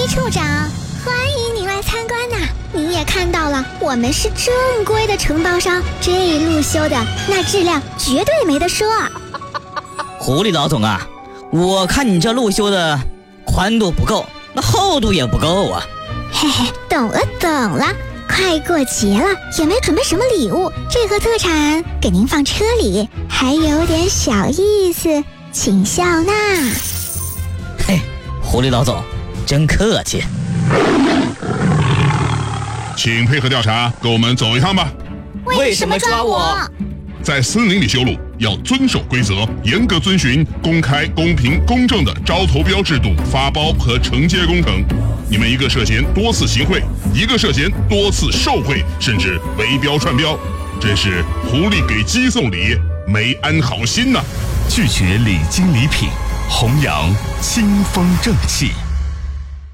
处长，欢迎您来参观呐！您也看到了，我们是正规的承包商，这路修的那质量绝对没得说。 狐狸老总啊，我看你这路修的宽度不够，那厚度也不够啊。 嘿嘿，懂了，快过节了，也没准备什么礼物，这盒特产给您放车里，还有点小意思，请笑纳。 嘿，狐狸老总真客气。 请配合调查，跟我们走一趟吧。 为什么抓我？ 在森林里修路要遵守规则，严格遵循公开、公平、公正的招投标制度发包和承接工程。你们一个涉嫌多次行贿，一个涉嫌多次受贿，甚至围标串标，真是狐狸给鸡送礼，没安好心呐！ 拒绝礼金礼品，弘扬清风正气。